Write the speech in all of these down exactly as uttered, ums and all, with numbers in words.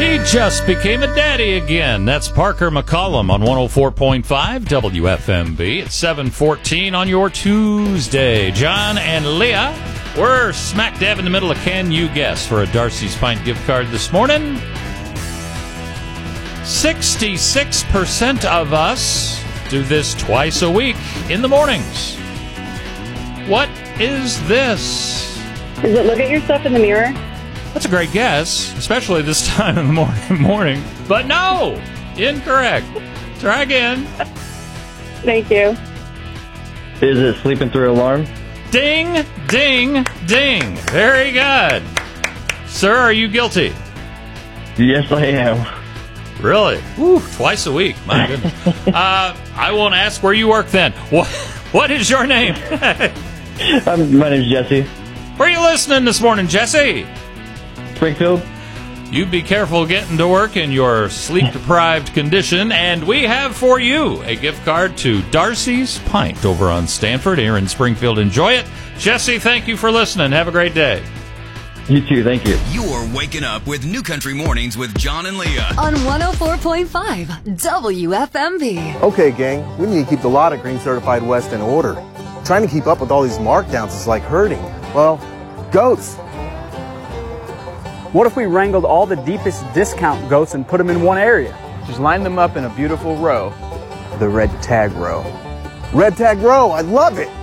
He just became a daddy again. That's Parker McCollum on one oh four point five W F M B. It's seven fourteen on your Tuesday. John and Leah, we're smack dab in the middle of Can You Guess for a Darcy's Pint gift card this morning. sixty-six percent of us do this twice a week in the mornings. What is this? Is it look at yourself in the mirror? That's a great guess, especially this time in the morning. morning. But no! Incorrect. Try again. Thank you. Is it sleeping through alarm? Ding, ding, ding. Very good. Sir, are you guilty? Yes, I am. Really? Woo, twice a week. My goodness. uh, I won't ask where you work then. What, what is your name? um, my name's Jesse. Where are you listening this morning, Jesse? Springfield. You be careful getting to work in your sleep-deprived condition, and we have for you a gift card to Darcy's Pint over on Stanford here in Springfield. Enjoy it. Jesse, thank you for listening. Have a great day. You too, thank you. You're waking up with New Country Mornings with John and Leah on one oh four point five W F M B. Okay, gang, we need to keep the lot of Green Certified West in order. Trying to keep up with all these markdowns is like herding, well, goats. What if we wrangled all the deepest discount goats and put them in one area? Just line them up in a beautiful row. The red tag row. Red tag row, I love it.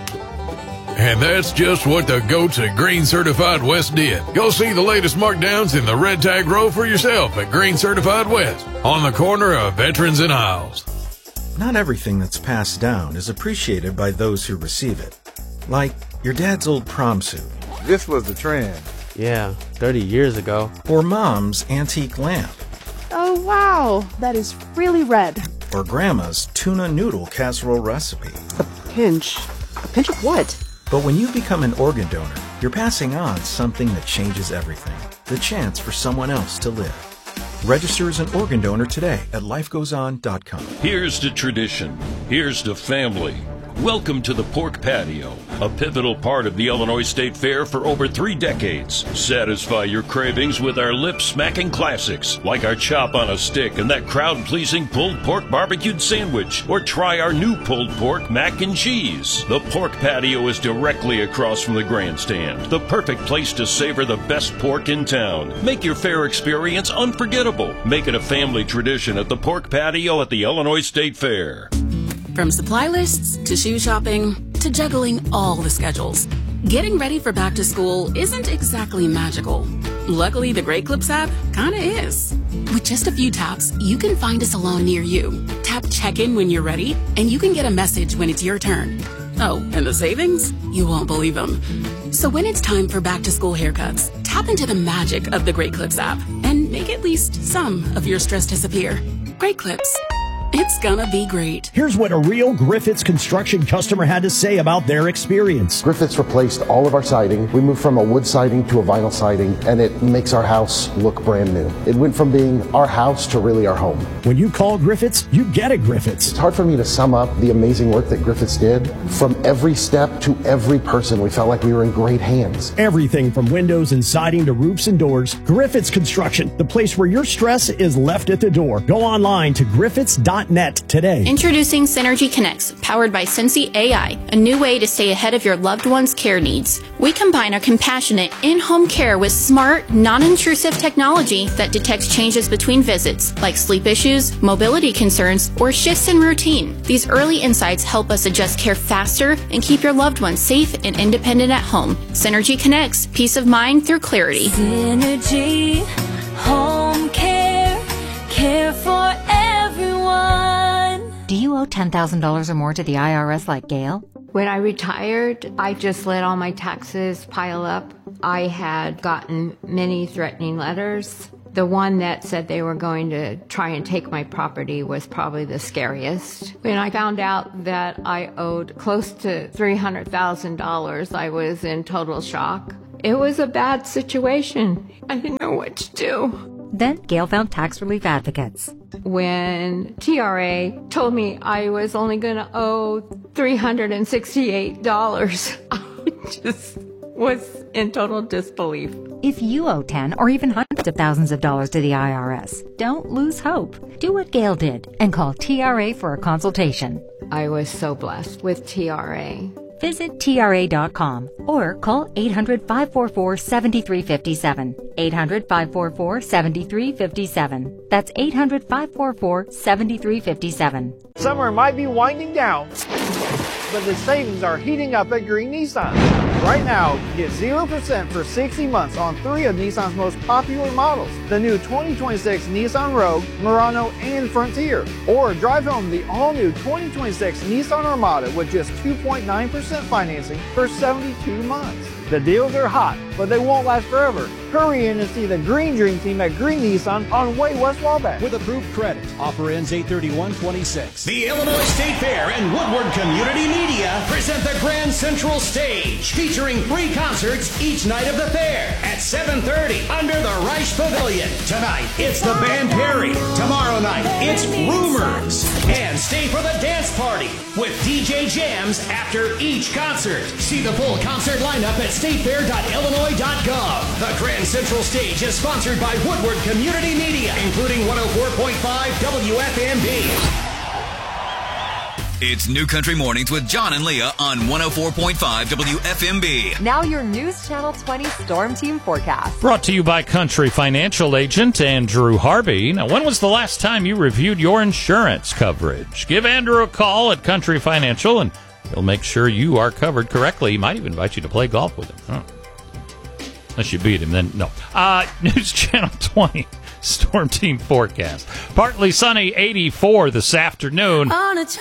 And that's just what the goats at Green Certified West did. Go see the latest markdowns in the red tag row for yourself at Green Certified West on the corner of Veterans and Isles. Not everything that's passed down is appreciated by those who receive it. Like your dad's old prom suit. This was the trend. Yeah, thirty years ago. Or mom's antique lamp. Oh, wow. That is really red. Or grandma's tuna noodle casserole recipe. A pinch. A pinch of what? But when you become an organ donor, you're passing on something that changes everything. The chance for someone else to live. Register as an organ donor today at life goes on dot com. Here's to tradition. Here's to family. Welcome to the Pork Patio, a pivotal part of the Illinois State Fair for over three decades. Satisfy your cravings with our lip-smacking classics, like our chop on a stick and that crowd-pleasing pulled pork barbecued sandwich, or try our new pulled pork mac and cheese. The Pork Patio is directly across from the grandstand, the perfect place to savor the best pork in town. Make your fair experience unforgettable. Make it a family tradition at the Pork Patio at the Illinois State Fair. From supply lists to shoe shopping to juggling all the schedules, getting ready for back to school isn't exactly magical. Luckily, the Great Clips app kinda is. With just a few taps, you can find a salon near you. Tap check-in when you're ready, and you can get a message when it's your turn. Oh, and the savings? You won't believe them. So when it's time for back to school haircuts, tap into the magic of the Great Clips app and make at least some of your stress disappear. Great Clips. It's gonna be great. Here's what a real Griffiths construction customer had to say about their experience. Griffiths replaced all of our siding. We moved from a wood siding to a vinyl siding, and it makes our house look brand new. It went from being our house to really our home. When you call Griffiths, you get a Griffiths. It's hard for me to sum up the amazing work that Griffiths did. From every step to every person, we felt like we were in great hands. Everything from windows and siding to roofs and doors. Griffiths Construction, the place where your stress is left at the door. Go online to griffiths dot net today. Introducing Synergy Connects, powered by Sensi A I, a new way to stay ahead of your loved one's care needs. We combine our compassionate in-home care with smart, non-intrusive technology that detects changes between visits, like sleep issues, mobility concerns, or shifts in routine. These early insights help us adjust care faster and keep your loved ones safe and independent at home. Synergy Connects, peace of mind through clarity. Synergy, home care, care for everyone. Do you owe ten thousand dollars or more to the I R S like Gail? When I retired, I just let all my taxes pile up. I had gotten many threatening letters. The one that said they were going to try and take my property was probably the scariest. When I found out that I owed close to three hundred thousand dollars, I was in total shock. It was a bad situation. I didn't know what to do. Then Gail found Tax Relief Advocates. When T R A told me I was only going to owe three hundred sixty-eight dollars, I just was in total disbelief. If you owe ten or even hundreds of thousands of dollars to the I R S, don't lose hope. Do what Gail did and call T R A for a consultation. I was so blessed with T R A. Visit T R A dot com or call eight hundred, five four four, seven three five seven. eight hundred, five four four, seven three five seven. That's eight hundred, five four four, seven three five seven. Summer might be winding down, but the savings are heating up at Green Nissan. Right now, get zero percent for sixty months on three of Nissan's most popular models. The new twenty twenty-six Nissan Rogue, Murano, and Frontier. Or drive home the all-new twenty twenty-six Nissan Armada with just two point nine percent financing for seventy-two months. The deals are hot, but they won't last forever. Hurry in and see the Green Dream Team at Green Nissan on Way West Wabash. With approved credit. Offer ends eight thirty-one twenty-six. The Illinois State Fair and Woodward Community Media present the Grand Central Stage, featuring three concerts each night of the fair at seven thirty under the Reich Pavilion. Tonight, it's the band Perry. Tomorrow night, it's Rumors. And stay for the dance party with D J jams after each concert. See the full concert lineup at state fair dot illinois dot gov. The Grand Central Stage is sponsored by Woodward Community Media, including one oh four point five W F M B. It's New Country Mornings with John and Leah on one oh four point five W F M B. Now your News Channel twenty Storm Team forecast. Brought to you by Country Financial Agent Andrew Harvey. Now, when was the last time you reviewed your insurance coverage? Give Andrew a call at Country Financial, and he'll make sure you are covered correctly. He might even invite you to play golf with him. Huh. Unless you beat him, then no. Uh, News Channel twenty Storm Team forecast. Partly sunny, eighty-four this afternoon. On a